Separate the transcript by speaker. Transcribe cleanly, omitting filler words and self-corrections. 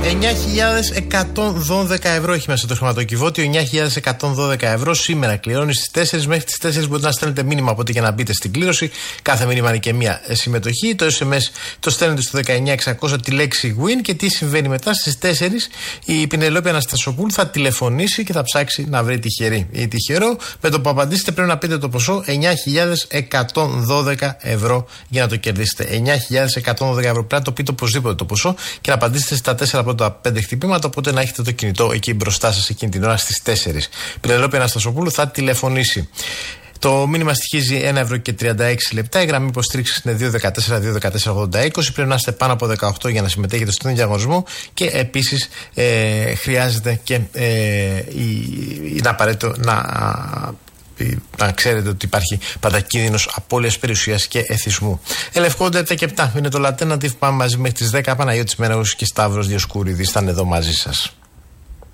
Speaker 1: 9.112 ευρώ έχει μέσα το χρηματοκιβώτιο. 9.112 ευρώ σήμερα κληρώνει στις 4. Μέχρι τις 4 μπορείτε να στέλνετε μήνυμα από ό,τι για να μπείτε στην κλήρωση. Κάθε μήνυμα είναι και μία συμμετοχή. Το SMS το στέλνετε στο 19600 τη λέξη win. Και τι συμβαίνει μετά? Στις 4 η Πινελόπη Αναστασοπούλου θα τηλεφωνήσει και θα ψάξει να βρει τυχερή ή τυχερό. Με το που απαντήσετε πρέπει να πείτε το ποσό 9.112 ευρώ για να το κερδίσετε. 9.112 ευρώ. Πρέπει να το πείτε οπωσδήποτε το ποσό και να απαντήσετε στα 4 πρώτα 5 χτυπήματα. Οπότε να έχετε το κινητό εκεί μπροστά σας εκείνη την ώρα στις 4. Πινελόπη Αναστασοπούλου θα τηλεφωνήσει. Το μήνυμα στοιχίζει 1 ευρώ και 36 λεπτά. Η γραμμή υποστήριξης είναι 214-214-80-20. Πρέπει να είστε πάνω από 18 για να συμμετέχετε στον διαγωνισμό. Και επίσης χρειάζεται και είναι απαραίτητο να ξέρετε ότι υπάρχει πάντα κίνδυνος απώλειας περιουσίας και εθισμού. Ελευκόντα 7 και 7 είναι το Alternative. Πάμε μαζί μέχρι τις 10. Παναγιώτης Μενέους και Σταύρος Διοσκουρίδης ήταν εδώ μαζί σας.